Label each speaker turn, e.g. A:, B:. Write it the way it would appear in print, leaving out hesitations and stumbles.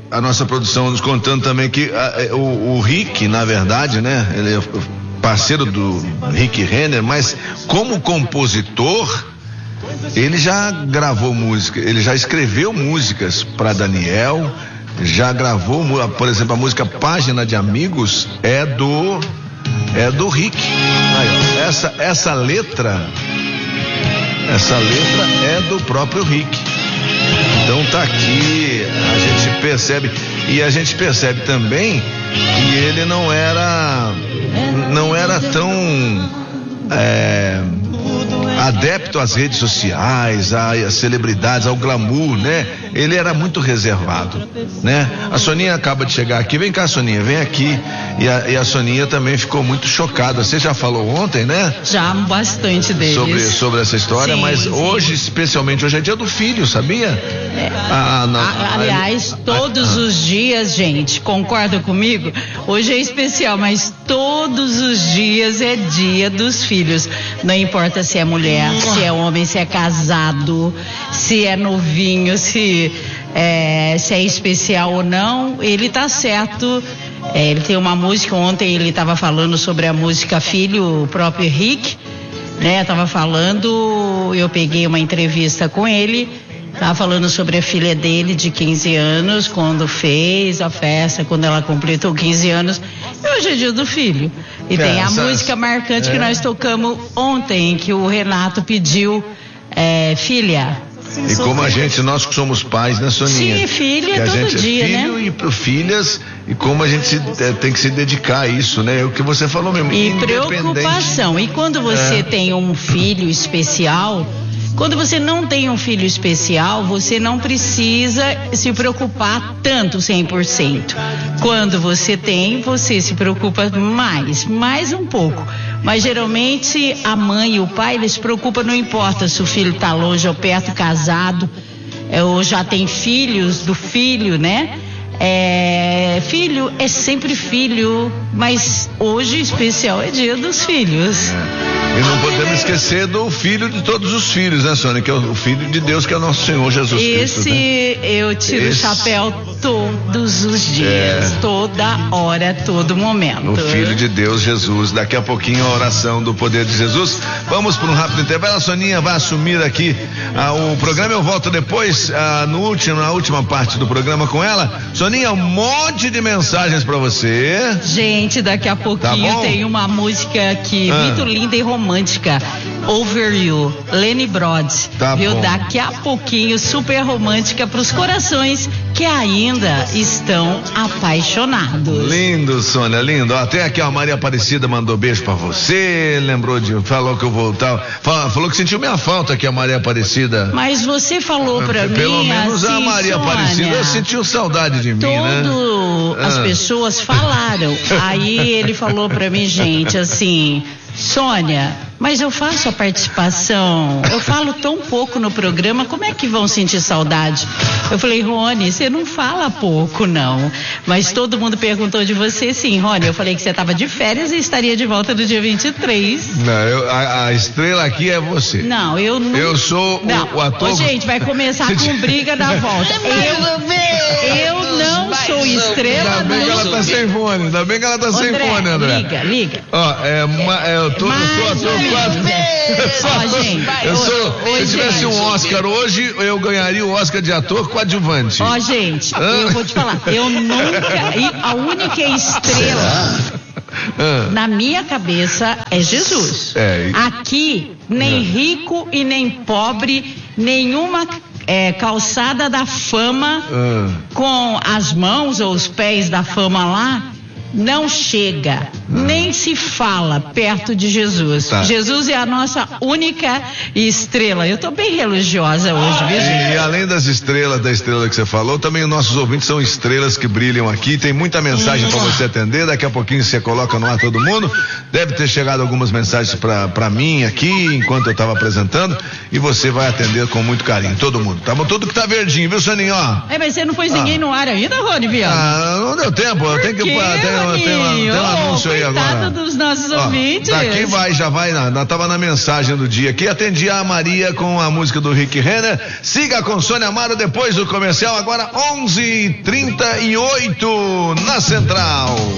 A: a nossa produção nos contando também que o Rick, na verdade, né? Ele é parceiro do Rick Renner, mas como compositor, ele já gravou música, ele já escreveu músicas para Daniel, já gravou, por exemplo, a música Página de Amigos é do Rick. Aí, ó, essa letra é do próprio Rick. Então tá aqui, a gente percebe, e a gente percebe também que ele não era tão adepto às redes sociais, às celebridades, ao glamour, né? Ele era muito reservado, né? A Soninha acaba de chegar aqui, vem cá, Soninha, vem aqui. E a Soninha também ficou muito chocada. Você já falou ontem, né?
B: Já, bastante deles.
A: Sobre essa história, sim, mas sim. Hoje, especialmente hoje é dia do filho, sabia?
B: Aliás, todos os dias, gente, concordam comigo? Hoje é especial, mas todos os dias é dia dos filhos. Não importa se é mulher, se é homem, se é casado, se é novinho, se é especial ou não, ele tá certo. Ele tem uma música, ontem ele estava falando sobre a música Filho, o próprio Rick, né? Tava falando, eu peguei uma entrevista com ele, tava falando sobre a filha dele de 15 anos, quando fez a festa, quando ela completou 15 anos, e hoje é dia do filho. E tem a música marcante que nós tocamos ontem, que o Renato pediu, filha.
A: E como nós que somos pais, né, Soninha?
B: Sim, filho é todo dia,
A: filho, né? E filhas, e como a gente tem que se dedicar a isso, né? É o que você falou mesmo.
B: E preocupação. E quando você tem um filho especial, quando você não tem um filho especial, você não precisa se preocupar tanto 100%. Quando você tem, você se preocupa mais um pouco. Mas geralmente a mãe e o pai, eles se preocupam, não importa se o filho está longe ou perto, casado, ou já tem filhos do filho, né? Filho é sempre filho, mas hoje especial é dia dos filhos.
A: E não podemos esquecer do filho de todos os filhos, né, Sônia? Que é o filho de Deus, que é o nosso Senhor Jesus Cristo.
B: Esse, né? Eu tiro o chapéu todos os dias, toda hora, todo momento.
A: O filho de Deus, Jesus. Daqui a pouquinho a oração do poder de Jesus. Vamos para um rápido intervalo. A Soninha vai assumir aqui o programa. Eu volto depois, na última parte do programa com ela. Soninha, um monte de mensagens para você.
B: Gente, daqui a pouquinho tem uma música aqui muito linda e romântica, Over You, Lenny Broad, viu? Bom. Daqui a pouquinho, super romântica para os corações que ainda estão apaixonados.
A: Lindo, Sônia, lindo. Até aqui a Maria Aparecida mandou beijo para você, falou que eu voltava, falou que sentiu minha falta aqui, a Maria Aparecida.
B: Mas você falou para mim,
A: pelo menos
B: assim,
A: a Maria
B: Sônia,
A: Aparecida sentiu saudade de mim, né?
B: As pessoas falaram. Aí ele falou para mim, gente, assim, Sônia, mas eu faço a participação, eu falo tão pouco no programa, como é que vão sentir saudade? Eu falei, Rony, você não fala pouco, não. Mas todo mundo perguntou de você, sim, Rony. Eu falei que você estava de férias e estaria de volta no dia 23.
A: Não, a estrela aqui é você.
B: Não, eu não.
A: Eu sou o ator.
B: Gente, vai começar com briga da volta. Eu não sou estrela.
A: Ainda bem que ela tá sem fone. Ainda bem que ela tá sem fone, André.
B: Liga.
A: Ó, eu sou ator quase. Se eu tivesse um Oscar hoje, eu ganharia o Oscar de ator coadjuvante.
B: Gente, eu vou te falar, eu nunca, a única estrela na minha cabeça é Jesus. Aqui, nem rico e nem pobre, nenhuma calçada da fama com as mãos ou os pés da fama lá, não chega, nem se fala perto de Jesus. Jesus é a nossa única estrela. Eu tô bem religiosa hoje, viu, gente?
A: E além da estrela que você falou, também os nossos ouvintes são estrelas que brilham aqui. Tem muita mensagem para você atender. Daqui a pouquinho você coloca no ar todo mundo. Deve ter chegado algumas mensagens para mim aqui, enquanto eu tava apresentando, e você vai atender com muito carinho, todo mundo. Tá bom? Tudo que tá verdinho, viu, Soninho?
B: Mas você não pôs ninguém no ar ainda, Rony Viana?
A: Não deu tempo. Eu tenho que tem um anúncio aí agora.
B: Dos nossos ouvintes.
A: Daqui já vai, tava na mensagem do dia aqui, atendi a Maria com a música do Rick Renner. Siga com Sônia Amaro depois do comercial, agora 11h38 na Central.